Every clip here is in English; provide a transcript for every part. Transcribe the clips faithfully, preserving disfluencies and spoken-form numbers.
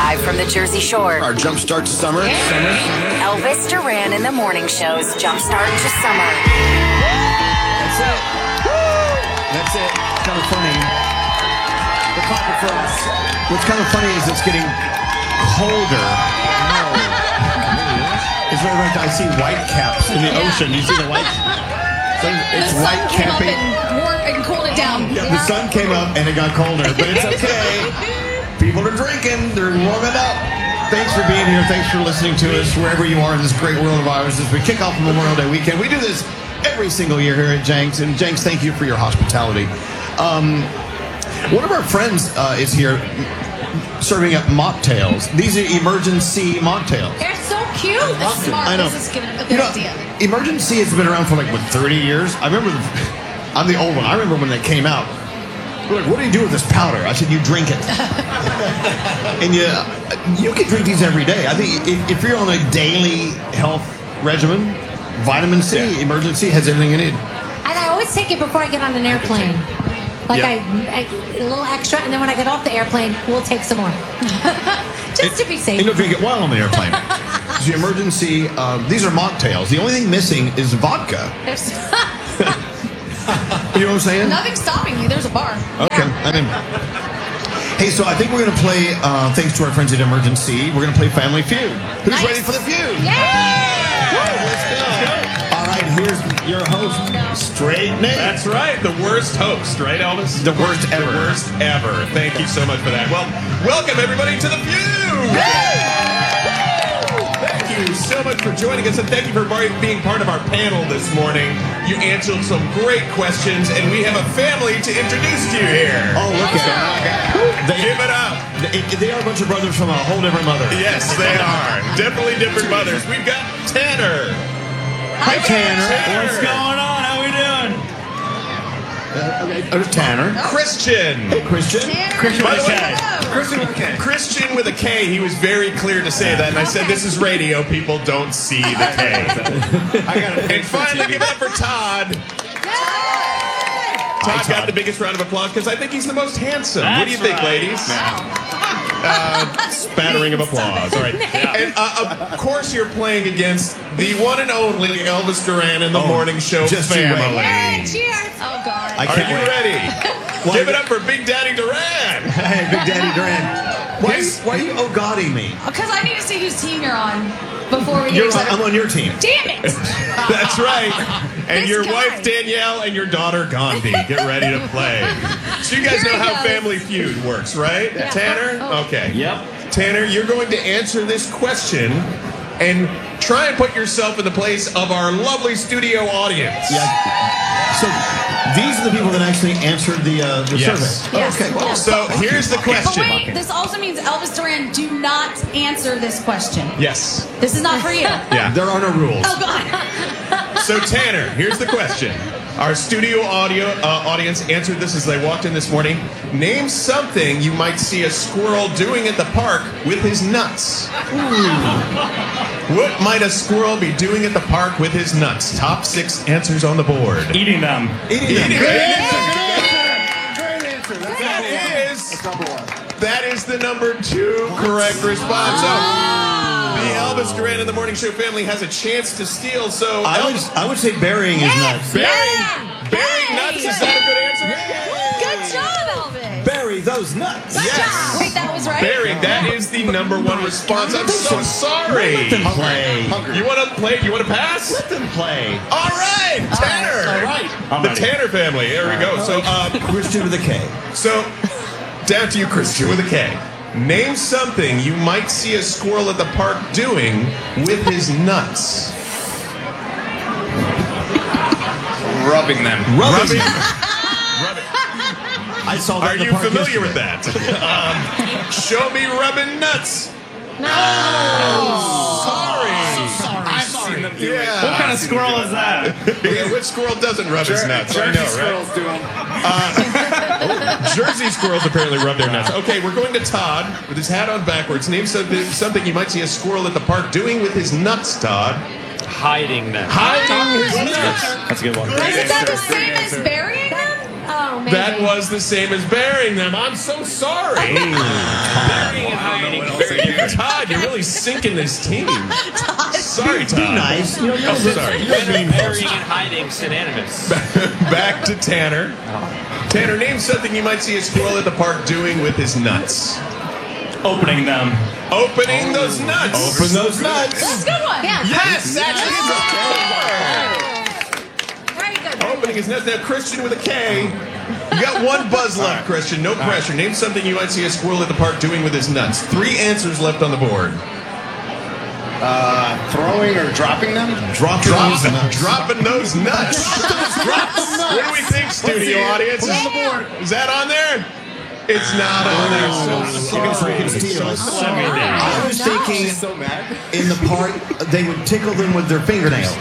Live from the Jersey Shore. Our jumpstart to summer. Yeah. summer. Elvis Duran in the Morning Show's Jumpstart to Summer. That's it. That's it. It's kind of funny. The clapping for us. What's kind of funny is it's getting colder. It's very much, I see white caps in the Yeah. ocean. You see the white? It's the white sun came capping. up and, warm, and cooled it down. Yeah, the sun came up and it got colder, but it's okay. People are drinking. They're warming up. Thanks for being here. Thanks for listening to us wherever you are in this great world of ours as we kick off Memorial Day weekend. We do this every single year here at Jenks, and Jenks, thank you for your hospitality. Um, one of our friends uh, is here serving up mocktails. These are emergency mocktails. They're so cute. That's smart. I know. This is giving a good You know, idea. Emergency has been around for like, what, thirty years? I remember, the, I'm the old one. I remember when they came out. We're like, what do you do with this powder? I said, you drink it. And you, you can drink these every day. I think if, if you're on a daily health regimen, vitamin C, yeah. Emergency has everything you need. And I always take it before I get on an airplane. Like Yeah. I, I, a little extra, and then when I get off the airplane, we'll take some more. Just It- to be safe. And you'll drink it while on the airplane. The emergency, uh, these are mocktails. The only thing missing is vodka. There's You know what I'm saying? nothing stopping you. There's a bar. Okay, I mean. Hey, so I think we're going to play, uh, thanks to our friends at Emergency, we're going to play Family Feud. Who's Nice. ready for the feud? Yeah! Let's go. All right, here's your host, Straight Nate. That's right, the worst host, right, Elvis? The worst ever. The worst ever. Thank you so much for that. Well, welcome everybody to the feud. Thank you so much for joining us, and thank you for being part of our panel this morning. You answered some great questions, and we have a family to introduce to you here. Oh, look at that. They, Give it up. they, they are a bunch of brothers from a whole different mother. Yes, they are. Definitely different mothers. We've got Tanner. Hi, Tanner. What's going on? How we doing? Uh, okay, uh, Tanner. Christian. Hey, Christian. Tanner. Christian By with the a way, K. Christian with a K. Christian with a K, he was very clear to say that, and I said, this is radio, people don't see the K. I got it. And finally, give it up for Todd. Todd got the biggest round of applause because I think he's the most handsome. What do you That's think, right. ladies? Uh, spattering of applause. All right. And uh, of course, you're playing against the one and only Elvis Duran in the Oh, Morning Show just you family. wait. Yeah, cheers. Oh, God. I Are can't you wait. ready? Give it up for Big Daddy Duran. Hey, Big Daddy Duran. Why, His- why are you oh-godding me? Because I need to see whose team you're on before we get You're, each other. I'm on your team. Damn it! That's right. And This your guy. wife Danielle and your daughter Gandhi. Get ready to play. So you guys Here know he how goes. Family Feud works, right? Yeah. Tanner? Oh. Okay. Yep. Tanner, you're going to answer this question and try and put yourself in the place of our lovely studio audience. Yeah. So these are the people that actually answered the uh, the Yes. survey. Yes. Okay. Well, Yes. So here's the But question. wait, this also means Elvis Duran, do not answer this question. Yes. This is not for you. Yeah. there are no rules. Oh, God. So Tanner, here's the question. Our studio audio uh, audience answered this as they walked in this morning. Name something you might see a squirrel doing at the park with his nuts. What might a squirrel be doing at the park with his nuts? Top six answers on the board. Eating them. Eating them. Eating Great them. answer. Great answer. That's That is number one. that is the number two correct response. So the Elvis Duran in the Morning Show family has a chance to steal. So I would Elvis I would say burying his nuts. burying, Yeah. burying Hey. nuts. Is that a good answer? Good job, Elvis. Bury those nuts. Good Yes. job. Wait, that was right? Burying. That is the number one response. I'm so sorry. Let them play. You want to play? You want to pass? Let them play. All right, Tanner. All right. I'm The ready. Tanner family. There we go. So, uh, Christian with a K. so down to you, Christian, with a K. Name something you might see a squirrel at the park doing with his nuts. Rubbing them. Rubbing. Rubbing. I saw that Are in the you park familiar yesterday. with that? Um, show me rubbing nuts. No. Sorry. I've seen them do Yeah. What kind of squirrel is that? Yeah, which squirrel doesn't rub his nuts? I know, right? do them. Jersey squirrels apparently rub their nuts. Okay, we're going to Todd with his hat on backwards. Name something, something you might see a squirrel at the park doing with his nuts, Todd. Hiding them. Hiding his nuts. That's a good one. Isn't that the same as burying them? Oh, maybe. That was the same as burying them. I'm so sorry. Burying and hiding. Todd, you're really sinking this team. Sorry, Todd. Be nice. You know, you're Oh, sorry. You're being Burying and hiding synonymous. Back to Tanner. Tanner, name something you might see a squirrel at the park doing with his nuts. Opening them. Opening those nuts. Open those nuts. That's a good one. Yeah. Yes, actually, it's Very good. okay. Opening his nuts. Now, Christian with a K. You got one buzz left, Christian. No pressure. Name something you might see a squirrel at the park doing with his nuts. Three answers left on the board. Uh, throwing or dropping them? Drop Drop, those nuts. dropping those nuts. What do we think, studio audience? Yeah. Is that on there? It's not on there. So You guys sorry. can steal it. So sorry. I was thinking So mad. in the park they would tickle them with their fingernails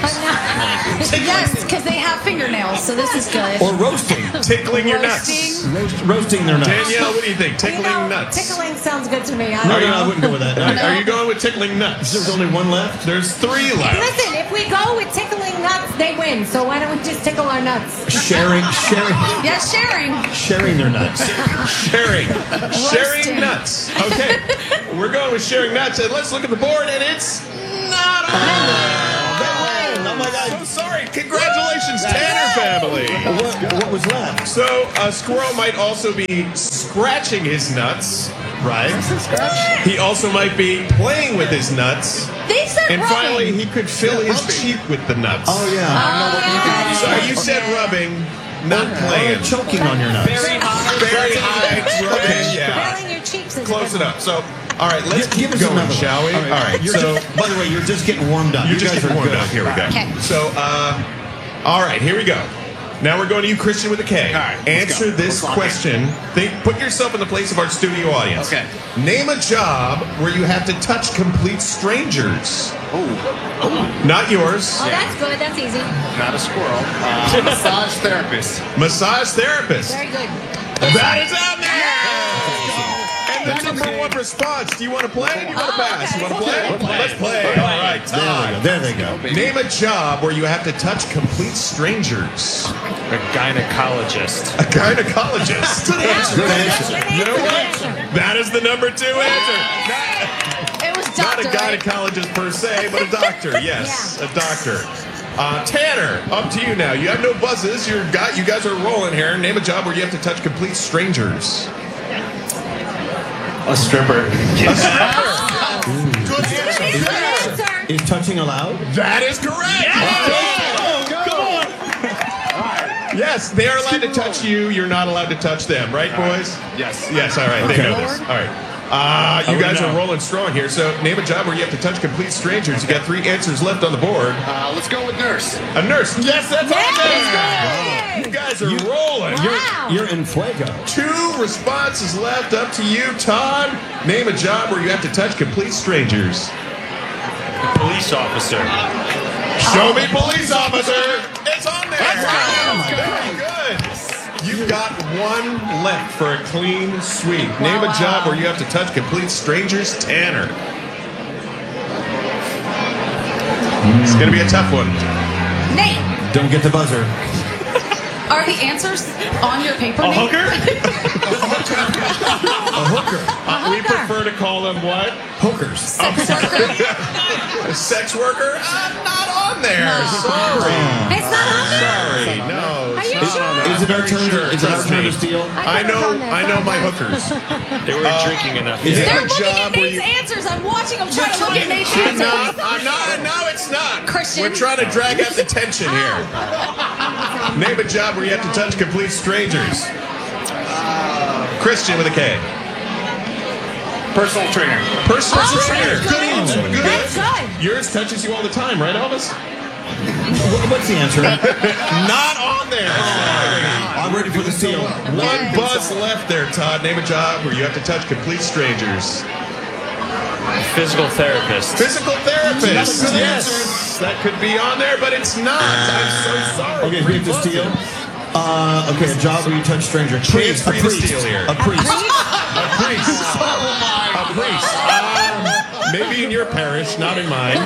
Yes, because they have fingernails, so this is good. or roasting, Tickling your nuts. Roasting. Roast, roasting their nuts. Danielle, what do you think? Tickling You know, nuts. Tickling sounds good to me. I No, don't no, know. I wouldn't go with that. Are, No. are you going with tickling nuts? There's only one left. There's three left. Listen, if we go with tickling nuts, they win. So why don't we just tickle our nuts? Sharing, sharing, Yes, sharing. sharing their nuts. Sharing. Sharing Roasting. nuts. Okay. We're going with sharing nuts. And let's look at the board, and it's not on there. Oh my So God! sorry. Congratulations, Tanner family. What, what was left? So a squirrel might also be scratching his nuts, right? He also might be playing with his nuts. They said And rubbing. finally, he could fill his cheek with the nuts. Oh yeah. So you said rubbing, not Or playing. choking on your nuts. Very high. Very high rubbing, yeah. Filling your cheeks is Close a good enough. So, all right, let's Give- keep give us going, another one. shall we? All right. All right. You're So just, by the way, you're just getting warmed up. you're You just guys getting are warmed good. up. Here we go. Okay. So, uh, all right, here we go. Now we're going to you, Christian, with a K. All right, let's Answer go. this We'll clock question. Think, put yourself in the place of our studio audience. Okay. Name a job where you have to touch complete strangers. Oh, Not yours. Oh, that's good. That's easy. not a squirrel. Uh, massage therapist. Massage therapist. Very good. That is out there. And the number one response. Do you want to play? Do you want to pass? You want to play? Let's play. All right, Todd. There they go. Name a job where you have to touch complete strangers. A gynecologist. A gynecologist. Good answer. You know what? That is the number two answer. It was Not a doctor, right? gynecologist per se, but a doctor. Yes, a doctor. Uh, Tanner, up to you now. You have no buzzes. You're got. You guys are rolling here. Name a job where you have to touch complete strangers. A stripper. Good answer. Good answer. Is touching allowed? That is correct. Yes, they are allowed to touch you. You're not allowed to touch them, right, boys? Yes. Yes, all right. They Okay. know this. All right. Uh, you would guys know. are rolling strong here. So, name a job where you have to touch complete strangers. You got three answers left on the board. Uh, let's go with nurse. A nurse. Yes, that's on there. Yay! You guys are rolling. Wow. You're in fuego. Two responses left. Up to you, Todd. Name a job where you have to touch complete strangers. Police officer. Show me police officer. It's on there. Very good. You've got one left for a clean sweep. Name a job where you have to touch complete strangers. Tanner. It's going to be a tough one. Nate, Don't get the buzzer. are the answers on your paper? A Nate? hooker? A hooker. Uh, we prefer to call them what? Hookers. Sex worker? A sex worker? Uh, not on there. Sorry. It's not on there. Sorry. No. Are you it's not sure? on Is it our there. turn? Sure, To, is it our trust turn me. to steal? I know. I know my hookers. They weren't drinking enough. Is yet. it They're a looking job at where Nate's you- answers. I'm watching them trying to look at Nate's I'm not. answers. I'm not. No, it's not. Christian. We're trying to drag out the tension here. Name a job where you have to touch complete strangers. Christian with a K. Personal trainer. Personal Oh, trainer. good. Good answer. Good. That's good. Yours touches you all the time, right, Elvis? Wh- What's the answer? Not on there. Sorry. I'm ready for the steal. One buzz left there, Todd. Name a job where you have to touch complete strangers. Physical therapist. Physical therapist. That's a good Yes, that could be on there, but it's not. I'm so sorry. Okay, we have to steal. Uh, okay, a job where you touch strangers. Chance for a you to priest. steal here. A priest. A priest. A priest. Um, maybe in your parish, not in mine.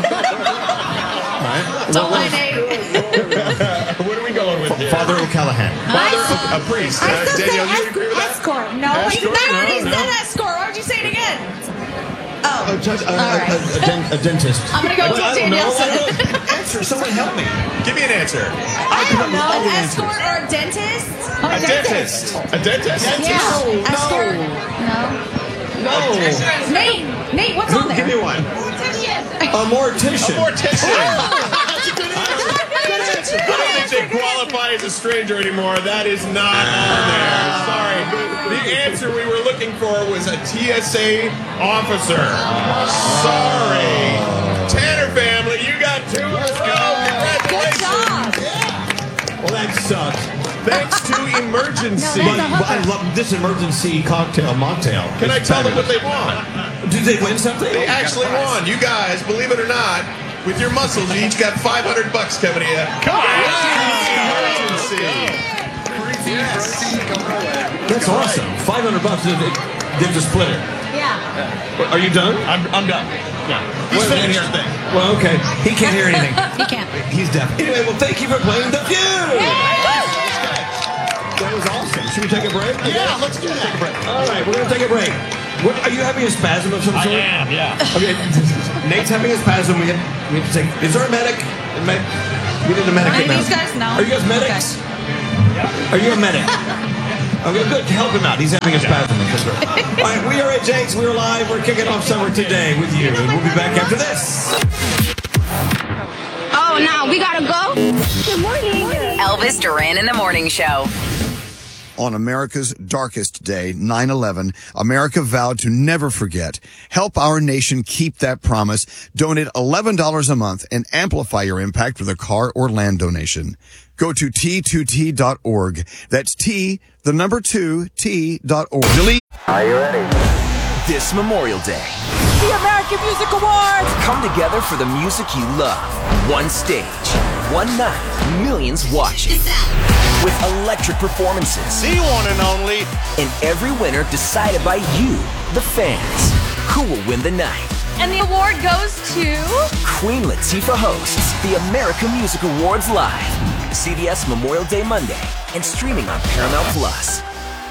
Don't lie, Nate. What are we going with here? Father O'Callahan. Father, a, a priest. I Uh, still Danielle, say you agree with that? escort. No, Escort? it's I already No, no. said that score. Why would you say it again? Oh. a, judge, a, a, right. a, a, den- a dentist. I'm gonna go But with I don't Dan know. Nelson. I don't know. Answer. Someone help me. Give me an answer. I don't know. all the An escort answers. or a dentist? A dentist. A dentist? Yeah. Escort? No. No. Nate, Nate, what's on Give there? me one. A mortician. A mortician. That's a good answer. Good answer. I don't think they qualify as a stranger anymore. That is not on there. Sorry. The answer we were looking for was a T S A officer. Sorry. Tanner family, you got two. Let's go. Good Congratulations. job. Well, that sucks. Thanks to Emergency. But, but I love this emergency cocktail mocktail. Can I It's tell them what fabulous. they want? Did they win something? They actually won. You guys, believe it or not, with your muscles, you each got five hundred bucks coming to you. Come on. Emergency. That's awesome. five hundred bucks. Gives a splitter. Yeah. Are you done? I'm, I'm done. Yeah. He's finished. Hear a thing. Well, okay. He can't hear anything. He can't. He's deaf. Anyway, well, thank you for playing The Feud. That was awesome. Should we take a break? Yeah, let's do that. Take a break. All right, we're going to take a break. What, are you having a spasm of some sort? I am, yeah. Okay. Nate's having a spasm. We have, we have to take. Is there a medic? A med, we need a medic. Are in these there. guys? No. Are you guys medics? Are you a medic? Okay, good. Help him out. He's having a spasm. All right, we are at Jake's. We're live. We're kicking off summer today with you. And we'll be back after this. Oh, now we gotta go? Good morning. Elvis Duran in the Morning Show. On America's darkest day, nine eleven, America vowed to never forget. Help our nation keep that promise. Donate eleven dollars a month and amplify your impact with a car or land donation. Go to T two T dot org. That's T, the number two, T dot org. Delete. Are you ready? This Memorial Day, the American Music Awards come together for the music you love. One stage, one night, millions watching. With electric performances. The one and only. And every winner decided by you, the fans. Who will win the night? And the award goes to... Queen Latifah hosts the American Music Awards live. C B S Memorial Day Monday and streaming on Paramount Plus.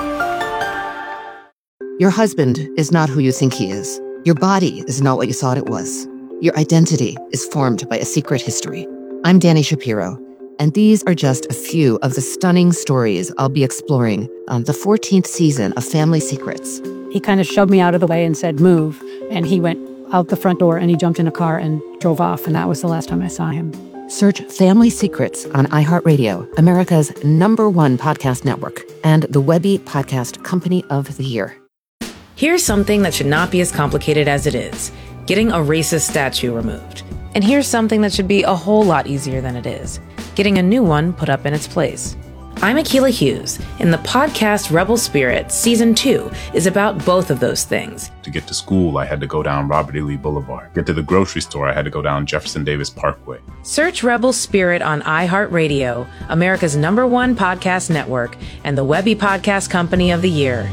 Your husband is not who you think he is. Your body is not what you thought it was. Your identity is formed by a secret history. I'm Danny Shapiro, and these are just a few of the stunning stories I'll be exploring on the fourteenth season of Family Secrets. He kind of shoved me out of the way and said, move. And he went out the front door and he jumped in a car and drove off. And that was the last time I saw him. Search Family Secrets on iHeartRadio, America's number one podcast network, and the Webby Podcast Company of the Year. Here's something that should not be as complicated as it is. Getting a racist statue removed. And here's something that should be a whole lot easier than it is. Getting a new one put up in its place. I'm Akilah Hughes, and the podcast Rebel Spirit Season two is about both of those things. To get to school, I had to go down Robert E. Lee Boulevard. Get to the grocery store, I had to go down Jefferson Davis Parkway. Search Rebel Spirit on iHeartRadio, America's number one podcast network, and the Webby Podcast Company of the Year.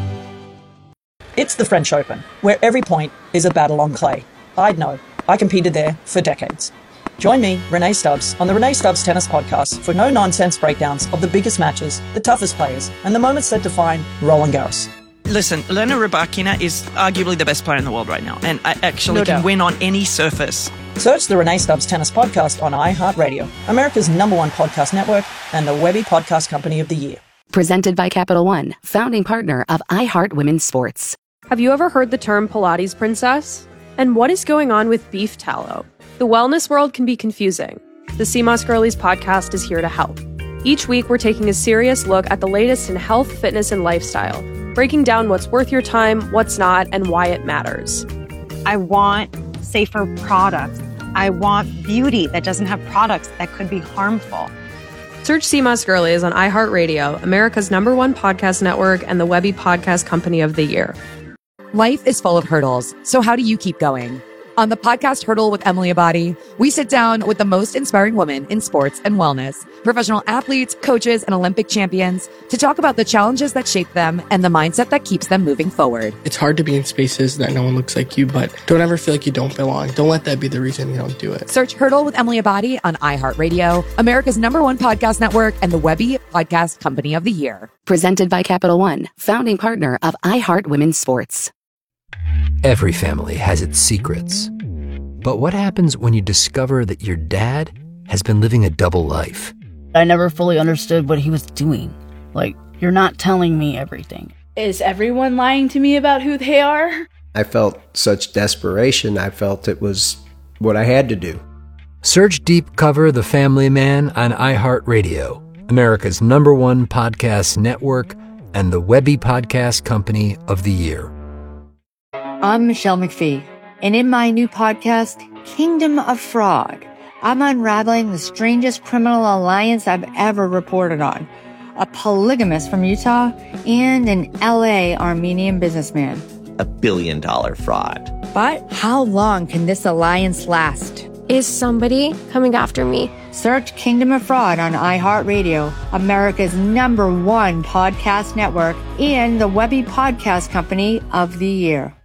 It's the French Open, where every point is a battle on clay. I'd know. I competed there for decades. Join me, Renee Stubbs, on the Renee Stubbs Tennis Podcast for no-nonsense breakdowns of the biggest matches, the toughest players, and the moments that define Roland Garros. Listen, Elena Rybakina is arguably the best player in the world right now, and I actually No can doubt. win on any surface. Search the Renee Stubbs Tennis Podcast on iHeartRadio, America's number one podcast network, and the Webby Podcast Company of the Year. Presented by Capital One, founding partner of iHeart Women's Sports. Have you ever heard the term Pilates princess? And what is going on with beef tallow? The wellness world can be confusing. The C M O S Girlies podcast is here to help. Each week, we're taking a serious look at the latest in health, fitness, and lifestyle, breaking down what's worth your time, what's not, and why it matters. I want safer products. I want beauty that doesn't have products that could be harmful. Search C M O S Girlies on iHeartRadio, America's number one podcast network, and the Webby Podcast Company of the Year. Life is full of hurdles, so how do you keep going? On the podcast Hurdle with Emily Abadi, we sit down with the most inspiring women in sports and wellness, professional athletes, coaches, and Olympic champions to talk about the challenges that shape them and the mindset that keeps them moving forward. It's hard to be in spaces that no one looks like you, but don't ever feel like you don't belong. Don't let that be the reason you don't do it. Search Hurdle with Emily Abadi on iHeartRadio, America's number one podcast network, and the Webby Podcast Company of the Year. Presented by Capital One, founding partner of iHeart Women's Sports. Every family has its secrets. But what happens when you discover that your dad has been living a double life? I never fully understood what he was doing. Like, you're not telling me everything. Is everyone lying to me about who they are? I felt such desperation. I felt it was what I had to do. Search Deep Cover The Family Man on iHeartRadio, America's number one podcast network and the Webby Podcast Company of the Year. I'm Michelle McPhee, and in my new podcast, Kingdom of Fraud, I'm unraveling the strangest criminal alliance I've ever reported on. A polygamist from Utah and an L A Armenian businessman. A billion dollar fraud. But how long can this alliance last? Is somebody coming after me? Search Kingdom of Fraud on iHeartRadio, America's number one podcast network, and the Webby Podcast Company of the Year.